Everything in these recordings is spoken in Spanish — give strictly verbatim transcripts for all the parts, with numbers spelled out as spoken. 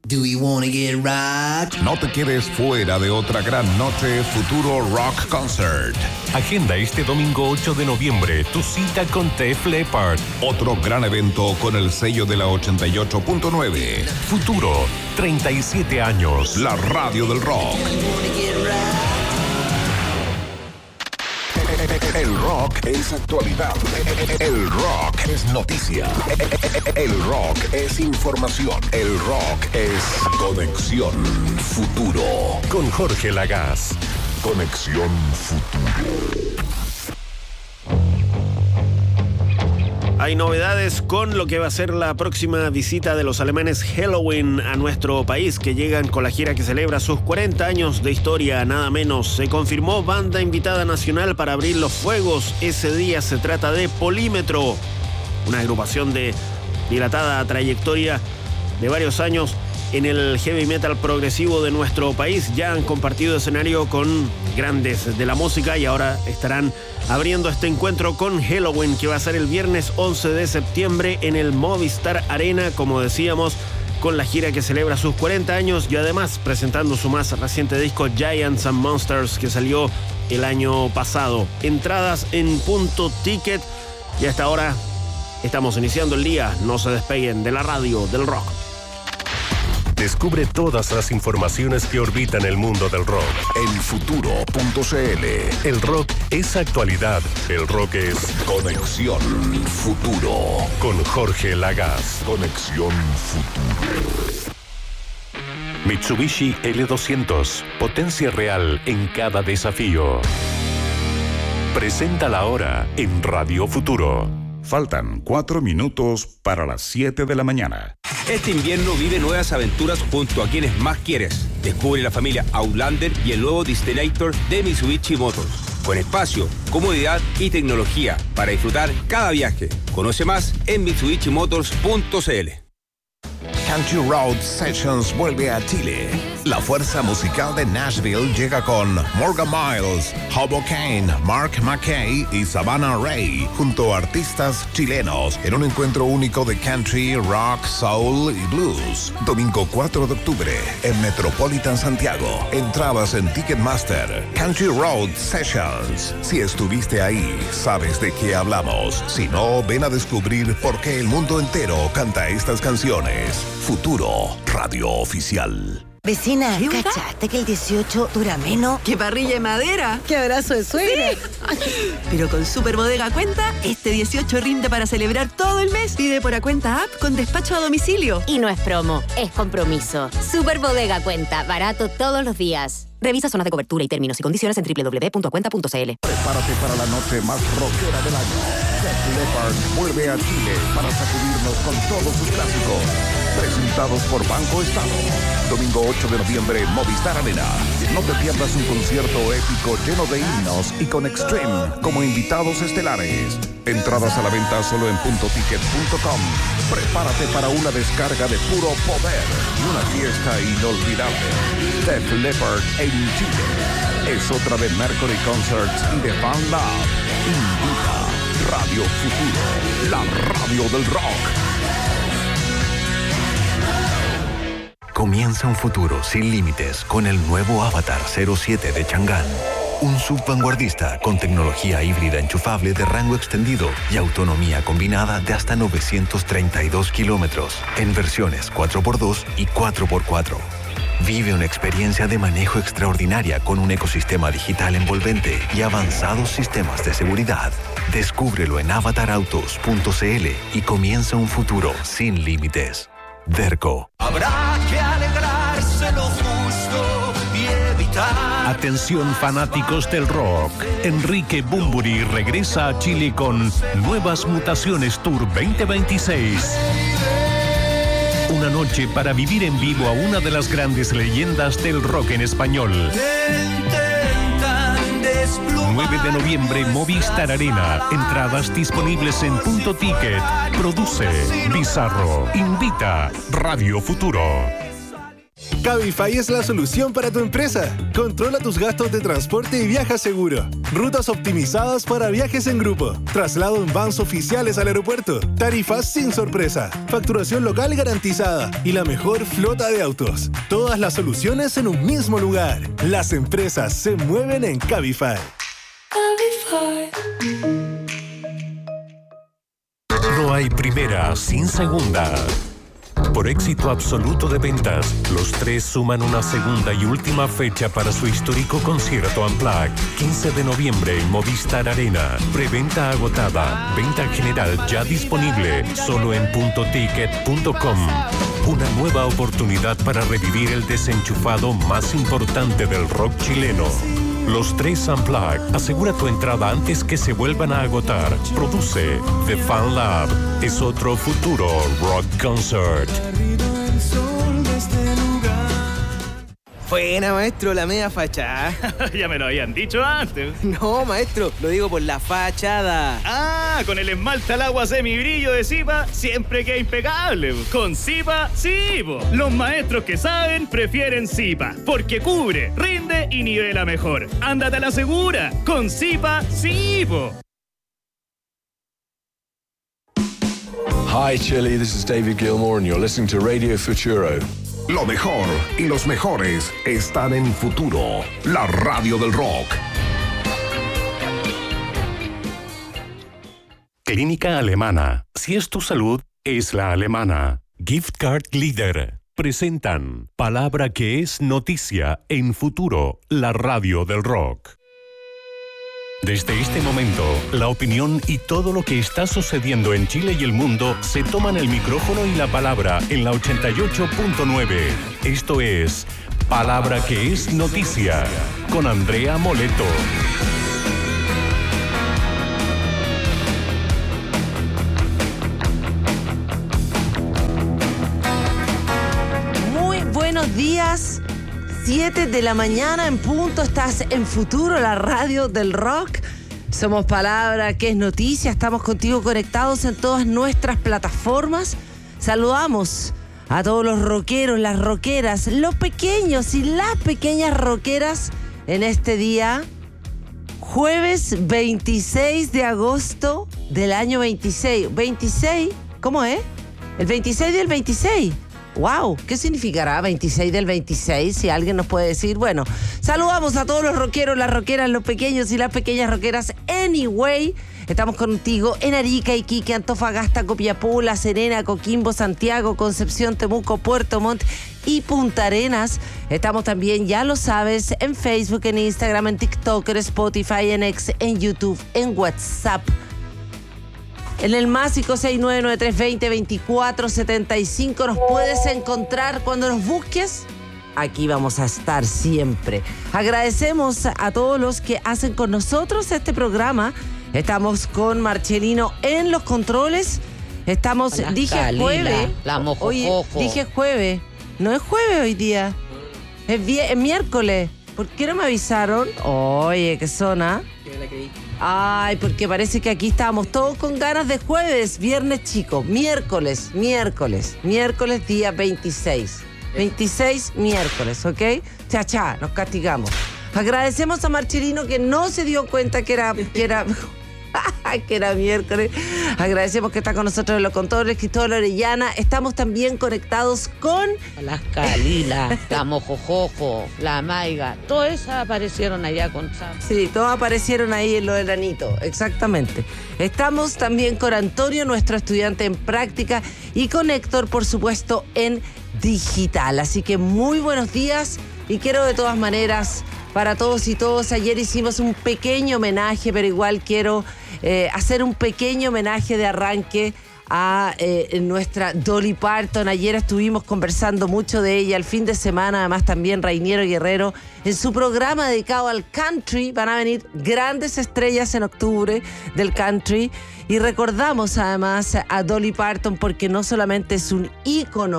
Do you wanna get rocked? No te quedes fuera de otra gran noche Futuro Rock Concert. Agenda este domingo ocho de noviembre tu cita con Def Leppard. Otro gran evento con el sello de la ochenta y ocho punto nueve. Futuro, treinta y siete años. La radio del rock. El rock es actualidad. El rock es noticia. El rock es información. El rock es Conexión Futuro. Con Jorge Lagaz. Conexión Futuro. Hay novedades con lo que va a ser la próxima visita de los alemanes Helloween a nuestro país, que llegan con la gira que celebra sus cuarenta años de historia, nada menos. Se confirmó banda invitada nacional para abrir los fuegos. Ese día se trata de Polímetro, una agrupación de dilatada trayectoria de varios años en el heavy metal progresivo de nuestro país. Ya han compartido escenario con grandes de la música y ahora estarán abriendo este encuentro con Helloween, que va a ser el viernes once de septiembre en el Movistar Arena, como decíamos, con la gira que celebra sus cuarenta años y además presentando su más reciente disco Giants and Monsters, que salió el año pasado. Entradas en Punto Ticket y hasta ahora estamos iniciando el día. No se despeguen de la radio del rock. Descubre todas las informaciones que orbitan el mundo del rock en futuro punto cl. El rock es actualidad. El rock es Conexión Futuro. Con Jorge Lagaz. Conexión Futuro. Mitsubishi L doscientos. Potencia real en cada desafío. Presenta la hora en Radio Futuro. Faltan cuatro minutos para las siete de la mañana. Este invierno vive nuevas aventuras junto a quienes más quieres. Descubre la familia Outlander y el nuevo Destinator de Mitsubishi Motors. Con espacio, comodidad y tecnología para disfrutar cada viaje. Conoce más en mitsubishi motors punto cl. Country Road Sessions vuelve a Chile. La fuerza musical de Nashville llega con Morgan Miles, Hobo Kane, Mark McKay y Savannah Ray, junto a artistas chilenos, en un encuentro único de country, rock, soul y blues. Domingo cuatro de octubre en Metropolitan Santiago. Entradas en Ticketmaster. Country Road Sessions. Si estuviste ahí, sabes de qué hablamos. Si no, ven a descubrir por qué el mundo entero canta estas canciones. Futuro, radio oficial. Vecina, ¿cachaste que el dieciocho dura menos? ¡Qué parrilla de madera! ¡Qué abrazo de suegra! Sí. Pero con Super Bodega Cuenta, este dieciocho rinde para celebrar todo el mes. Pide por Cuenta App con despacho a domicilio. Y no es promo, es compromiso. Super Bodega Cuenta, barato todos los días. Revisa zonas de cobertura y términos y condiciones en doble u doble u doble u punto cuenta punto cl. Prepárate para la noche más rockera del año. Def Leppard vuelve a Chile para sacudirnos con todos sus clásicos. Presentados por Banco Estado. Domingo ocho de noviembre, Movistar Arena. No te pierdas un concierto épico lleno de himnos y con Extreme como invitados estelares. Entradas a la venta solo en punto ticket punto com. Prepárate para una descarga de puro poder y una fiesta inolvidable. Def Leppard en Chile. Es otra de Mercury Concerts y de Fan Lab. Invita Radio Futuro, la radio del rock. Comienza un futuro sin límites con el nuevo Avatar cero siete de Chang'an. Un sub vanguardista con tecnología híbrida enchufable de rango extendido y autonomía combinada de hasta novecientos treinta y dos kilómetros en versiones cuatro por dos y cuatro por cuatro. Vive una experiencia de manejo extraordinaria con un ecosistema digital envolvente y avanzados sistemas de seguridad. Descúbrelo en avatar autos punto cl y comienza un futuro sin límites. Derco. Habrá que alegrarse lo justo y evitar. Atención fanáticos del rock. Enrique Bunbury regresa a Chile con Nuevas Mutaciones Tour veinte veintiséis. Una noche para vivir en vivo a una de las grandes leyendas del rock en español. nueve de noviembre, Movistar Arena. Entradas disponibles en Punto Ticket. Produce Bizarro. Invita Radio Futuro. Cabify es la solución para tu empresa. Controla tus gastos de transporte y viaja seguro. Rutas optimizadas para viajes en grupo. Traslado en vans oficiales al aeropuerto. Tarifas sin sorpresa. Facturación local garantizada. Y la mejor flota de autos. Todas las soluciones en un mismo lugar. Las empresas se mueven en Cabify. No hay primera sin segunda. Por éxito absoluto de ventas, los tres suman una segunda y última fecha para su histórico concierto Unplugged. quince de noviembre en Movistar Arena. Preventa agotada. Venta general ya disponible. Solo en punto ticket punto com. Una nueva oportunidad para revivir el desenchufado más importante del rock chileno. Los tres Unplugged. Asegura tu entrada antes que se vuelvan a agotar. Produce The Fan Lab. Es otro futuro rock concert. Buena, maestro, la media fachada. Ya me lo habían dicho antes. No, maestro, lo digo por la fachada. Ah, con el esmalte al agua semibrillo de Zipa, siempre queda impecable. Con Zipa, sí, po. Los maestros que saben prefieren Zipa, porque cubre, rinde y nivela mejor. Ándate a la segura. Con Zipa, sí, po. Hi, Chile, this is David Gilmour and you're listening to Radio Futuro. Lo mejor y los mejores están en Futuro, la radio del rock. Clínica Alemana. Si es tu salud, es la alemana. Gift Card Leader. Presentan Palabra que es noticia en Futuro, la radio del rock. Desde este momento, la opinión y todo lo que está sucediendo en Chile y el mundo se toman el micrófono y la palabra en la ochenta y ocho punto nueve. Esto es Palabra que es noticia, con Andrea Moleto. Muy buenos días. siete de la mañana en punto, estás en Futuro, la radio del rock. Somos Palabra que es noticia, estamos contigo conectados en todas nuestras plataformas. Saludamos a todos los rockeros, las rockeras, los pequeños y las pequeñas rockeras en este día, jueves veintiséis de agosto del año veintiséis. ¿veintiséis? ¿Cómo es? ¿El veintiséis del veintiséis? ¡Wow! ¿Qué significará veintiséis del veintiséis? Si alguien nos puede decir. Bueno, saludamos a todos los rockeros, las rockeras, los pequeños y las pequeñas rockeras. Anyway, estamos contigo en Arica, Iquique, Antofagasta, Copiapó, La Serena, Coquimbo, Santiago, Concepción, Temuco, Puerto Montt y Punta Arenas. Estamos también, ya lo sabes, en Facebook, en Instagram, en TikTok, en Spotify, en X, en YouTube, en WhatsApp. En el más cinco seis nueve nueve tres dos cero dos cuatro siete cinco nos puedes encontrar cuando nos busques. Aquí vamos a estar siempre. Agradecemos a todos los que hacen con nosotros este programa. Estamos con Marcelino en los controles. Estamos, Hola, dije Calila, jueves. la mojojojo. Oye, dije jueves. No es jueves hoy día. Es, vie- es miércoles. ¿Por qué no me avisaron? Oye, ¿qué zona? Yo la creí. Ay, porque parece que aquí estábamos todos con ganas de jueves, viernes chico, miércoles, miércoles, miércoles día veintiséis. veintiséis miércoles, ¿ok? Cha, cha, nos castigamos. Agradecemos a Marcelino que no se dio cuenta que era, que era, que era miércoles. Agradecemos que está con nosotros en los controles, Cristóbal Orellana. Estamos también conectados con... Las Calila, la Mojojojo, la Maiga, todas esas aparecieron allá con Sam. Sí, todos aparecieron ahí en lo del anito, exactamente. Estamos también con Antonio, nuestro estudiante en práctica, y con Héctor, por supuesto, en digital. Así que muy buenos días y quiero de todas maneras, para todos y todos, ayer hicimos un pequeño homenaje, pero igual quiero eh, hacer un pequeño homenaje de arranque a eh, nuestra Dolly Parton. Ayer estuvimos conversando mucho de ella, el fin de semana, además también Rainiero Guerrero, en su programa dedicado al country. Van a venir grandes estrellas en octubre del country y recordamos además a Dolly Parton porque no solamente es un ícono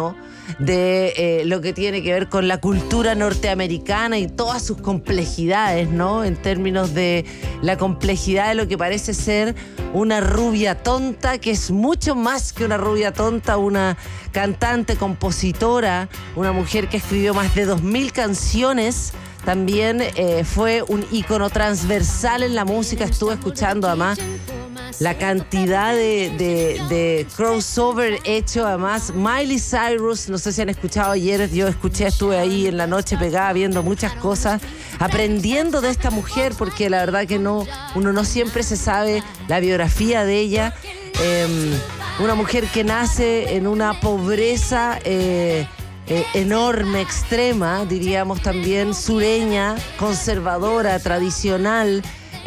de eh, lo que tiene que ver con la cultura norteamericana y todas sus complejidades, ¿no? En términos de la complejidad de lo que parece ser una rubia tonta, que es mucho más que una rubia tonta, una cantante, compositora, una mujer que escribió más de dos mil canciones. También eh, fue un ícono transversal en la música. Estuve escuchando además la cantidad de, de, de crossover hecho. Además, Miley Cyrus, no sé si han escuchado ayer, yo escuché, estuve ahí en la noche pegada viendo muchas cosas, aprendiendo de esta mujer, porque la verdad que no, uno no siempre se sabe la biografía de ella. Eh, una mujer que nace en una pobreza eh, Eh, enorme, extrema, diríamos también, sureña, conservadora, tradicional,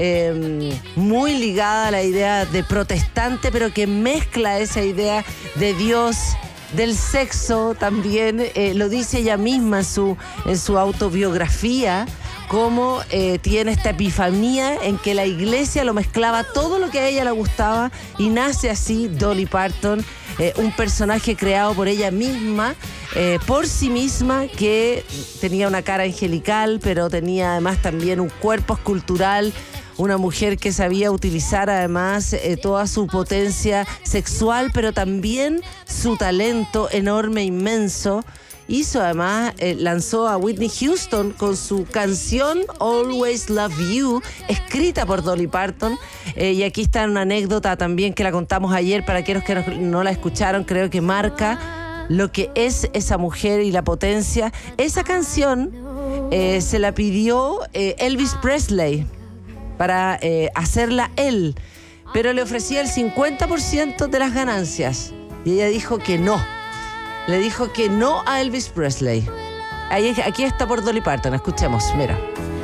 eh, muy ligada a la idea de protestante, pero que mezcla esa idea de Dios, del sexo también, eh, lo dice ella misma en su, en su autobiografía, cómo eh, tiene esta epifanía en que la iglesia lo mezclaba todo lo que a ella le gustaba y nace así Dolly Parton, eh, un personaje creado por ella misma, eh, por sí misma, que tenía una cara angelical, pero tenía además también un cuerpo escultural, una mujer que sabía utilizar además eh, toda su potencia sexual, pero también su talento enorme, inmenso. Hizo además, eh, lanzó a Whitney Houston con su canción Always Love You, escrita por Dolly Parton. Eh, y aquí está una anécdota también que la contamos ayer para aquellos que no, no la escucharon. Creo que marca lo que es esa mujer y la potencia. Esa canción eh, se la pidió eh, Elvis Presley para eh, hacerla él, pero le ofrecía el cincuenta por ciento de las ganancias y ella dijo que no. Le dijo que no a Elvis Presley. Ahí, aquí está por Dolly Parton. Escuchemos, mira.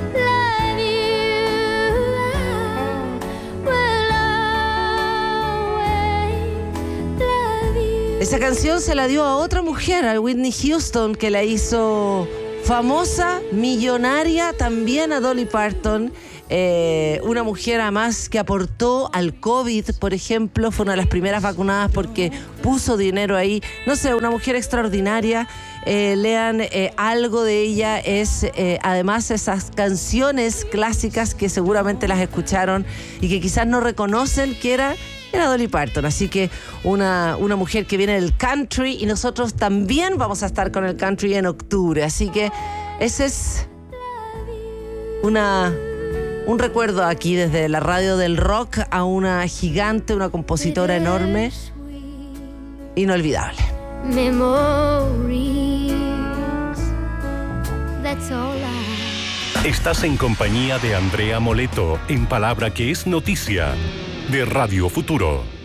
Esa canción se la dio a otra mujer, a Whitney Houston, que la hizo famosa, millonaria, también a Dolly Parton. Eh, una mujer además que aportó al COVID, por ejemplo, fue una de las primeras vacunadas porque puso dinero ahí. No sé, una mujer extraordinaria. Eh, lean eh, algo de ella, es eh, además esas canciones clásicas que seguramente las escucharon y que quizás no reconocen que era, era Dolly Parton. Así que una, una mujer que viene del country, y nosotros también vamos a estar con el country en octubre. Así que ese es una... un recuerdo aquí desde la radio del rock a una gigante, una compositora enorme, inolvidable. Estás en compañía de Andrea Moleto en Palabra que es Noticia de Radio Futuro.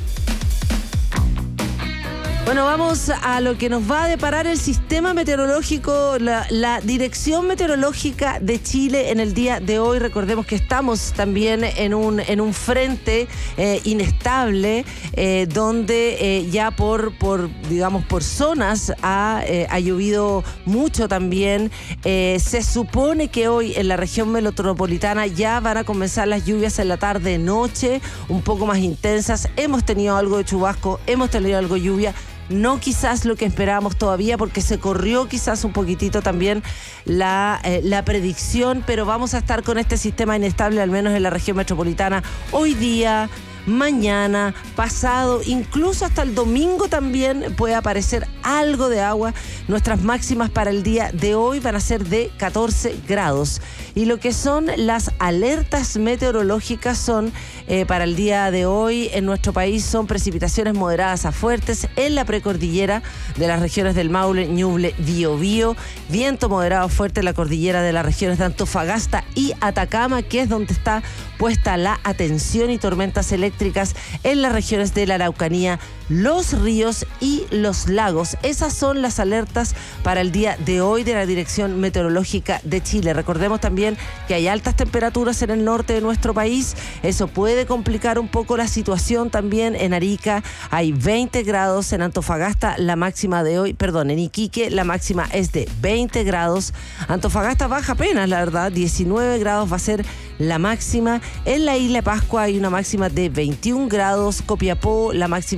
Bueno, vamos a lo que nos va a deparar el sistema meteorológico, la, la Dirección Meteorológica de Chile en el día de hoy. Recordemos que estamos también en un, en un frente eh, inestable, eh, donde eh, ya por, por, digamos, por zonas ha, eh, ha llovido mucho también. Eh, se supone que hoy en la región metropolitana ya van a comenzar las lluvias en la tarde-noche, un poco más intensas. Hemos tenido algo de chubasco, hemos tenido algo de lluvia. No quizás lo que esperábamos todavía, porque se corrió quizás un poquitito también la, eh, la predicción, pero vamos a estar con este sistema inestable, al menos en la región metropolitana, hoy día, mañana, pasado, incluso hasta el domingo también puede aparecer algo de agua. Nuestras máximas para el día de hoy van a ser de catorce grados. Y lo que son las alertas meteorológicas son eh, para el día de hoy en nuestro país son precipitaciones moderadas a fuertes en la precordillera de las regiones del Maule, Ñuble, Biobío, viento moderado fuerte en la cordillera de las regiones de Antofagasta y Atacama, que es donde está puesta la atención, y tormentas eléctricas en las regiones de la Araucanía, los ríos y los lagos. Esas son las alertas para el día de hoy de la Dirección Meteorológica de Chile. Recordemos también que hay altas temperaturas en el norte de nuestro país. Eso puede complicar un poco la situación también. En Arica hay veinte grados, en Antofagasta la máxima de hoy, perdón, en Iquique la máxima es de veinte grados. Antofagasta baja apenas, la verdad, diecinueve grados va a ser la máxima. En la isla de Pascua hay una máxima de veintiún grados. Copiapó la máxima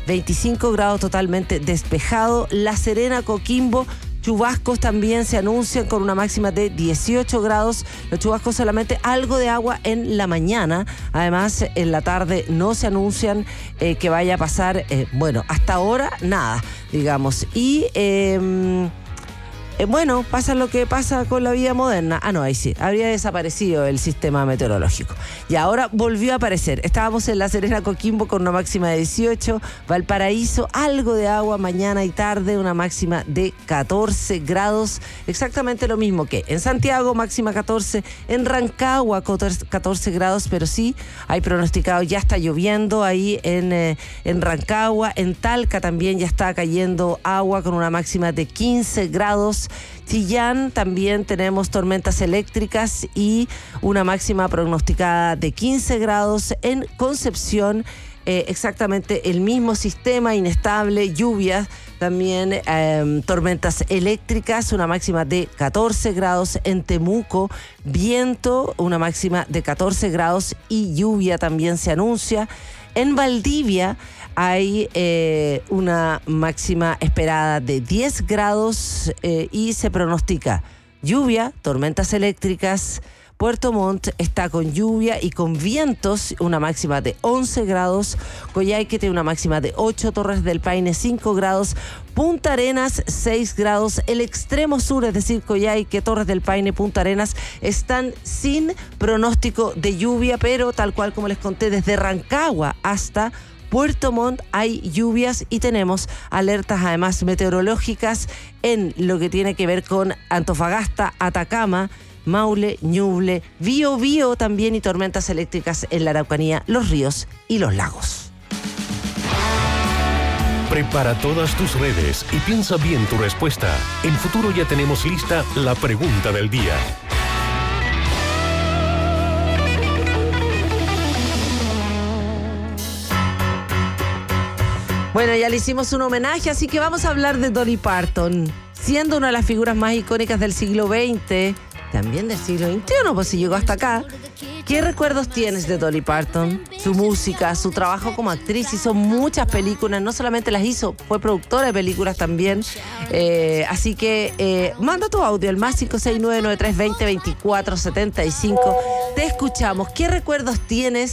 veinticinco grados totalmente despejado. La Serena, Coquimbo, chubascos también se anuncian con una máxima de dieciocho grados. Los chubascos solamente algo de agua en la mañana. Además, en la tarde no se anuncian eh, que vaya a pasar, eh, bueno, hasta ahora nada, digamos. Y... Eh, Eh, bueno, pasa lo que pasa con la vida moderna. Ah, no, ahí sí, habría desaparecido el sistema meteorológico. Y ahora volvió a aparecer. Estábamos en La Serena, Coquimbo con una máxima de dieciocho. Valparaíso, algo de agua mañana y tarde, una máxima de catorce grados. Exactamente lo mismo que en Santiago, máxima catorce. En Rancagua, catorce grados, pero sí, hay pronosticado, ya está lloviendo ahí en, eh, en Rancagua. En Talca también ya está cayendo agua con una máxima de quince grados. Chillán también tenemos tormentas eléctricas y una máxima pronosticada de quince grados. En Concepción, eh, exactamente el mismo sistema, inestable, lluvias, también eh, tormentas eléctricas, una máxima de catorce grados. En Temuco, viento, una máxima de catorce grados y lluvia también se anuncia. En Valdivia hay eh, una máxima esperada de diez grados eh, y se pronostica lluvia, tormentas eléctricas. Puerto Montt está con lluvia y con vientos, una máxima de once grados. Coyhaique tiene una máxima de ocho, Torres del Paine cinco grados, Punta Arenas seis grados. El extremo sur, es decir, Coyhaique, Torres del Paine, Punta Arenas, están sin pronóstico de lluvia, pero tal cual como les conté, desde Rancagua hasta Puerto Montt hay lluvias y tenemos alertas además meteorológicas en lo que tiene que ver con Antofagasta, Atacama, Maule, Ñuble, Bío Bío también, y tormentas eléctricas en la Araucanía, los ríos y los lagos. Prepara todas tus redes y piensa bien tu respuesta. En Futuro ya tenemos lista la pregunta del día. Bueno, ya le hicimos un homenaje, así que vamos a hablar de Dolly Parton. Siendo una de las figuras más icónicas del siglo veinte, también del siglo veintiuno, pues si llegó hasta acá. ¿Qué recuerdos tienes de Dolly Parton? Su música, su trabajo como actriz, hizo muchas películas, no solamente las hizo, fue productora de películas también. Eh, así que eh, manda tu audio al más cinco seis nueve nueve tres dos cero dos cuatro siete cinco. Te escuchamos. ¿Qué recuerdos tienes